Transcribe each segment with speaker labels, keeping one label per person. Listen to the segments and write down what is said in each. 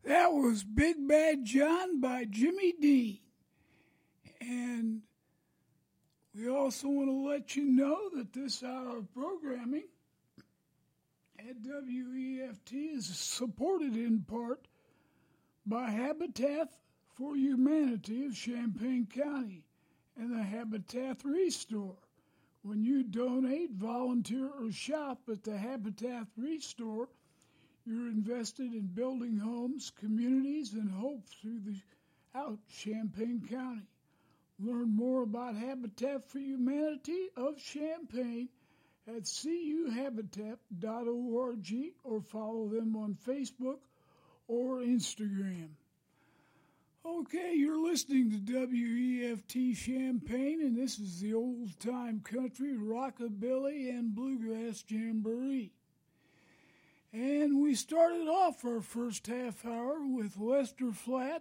Speaker 1: That was Big Bad John by Jimmy Dean. And we also want to let you know that this hour of programming at WEFT is supported in part by Habitat for Humanity of Champaign County and the Habitat Restore. When you donate, volunteer, or shop at the Habitat Restore, you're invested in building homes, communities, and hope throughout Champaign County. Learn more about Habitat for Humanity of Champaign at cuhabitat.org or follow them on Facebook or Instagram. Okay, you're listening to WEFT Champaign, and this is the old-time country, rockabilly, and bluegrass jamboree. And we started off our first half hour with Lester Flatt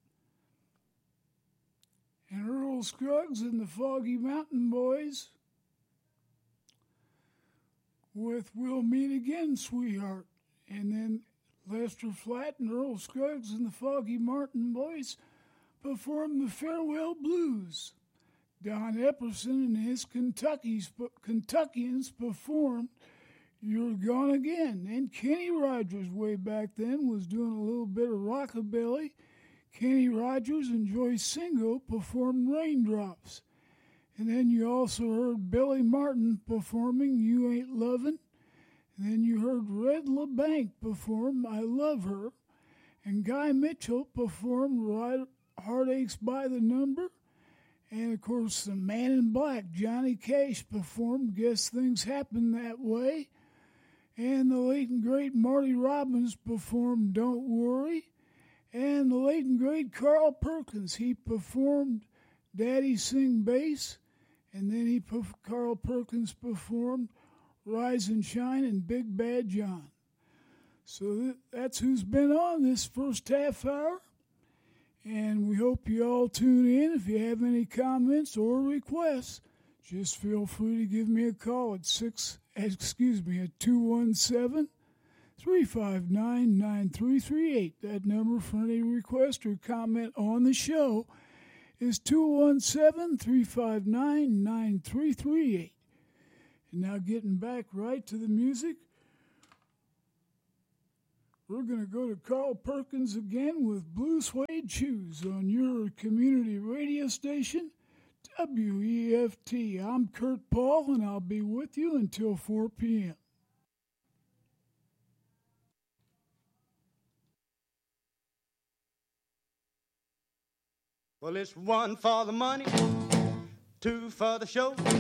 Speaker 1: and Earl Scruggs and the Foggy Mountain Boys with We'll Meet Again, Sweetheart. And then Lester Flatt and Earl Scruggs and the Foggy Mountain Boys performed the Farewell Blues. Don Epperson and his Kentuckians performed You're Gone Again. And Kenny Rogers, way back then, was doing a little bit of rockabilly. Kenny Rogers and Joyce Singo performed Raindrops. And then you also heard Billy Martin performing You Ain't Lovin'. And then you heard Red LeBanc perform I Love Her. And Guy Mitchell performed Heartaches by the Number. And, of course, the Man in Black, Johnny Cash, performed Guess Things Happen That Way. And the late and great Marty Robbins performed Don't Worry. And the late and great Carl Perkins, he performed Daddy Sing Bass. And then Carl Perkins performed Rise and Shine and Big Bad John. So that's who's been on this first half hour. And we hope you all tune in. If you have any comments or requests, just feel free to give me a call at 217-359-9338. That number for any request or comment on the show is 217-359-9338. And now getting back right to the music, we're going to go to Carl Perkins again with Blue Suede Shoes on your community radio station, WEFT. I'm Kurt Paul, and I'll be with you until 4 p.m.
Speaker 2: Well, it's 1 for the money, 2 for the show.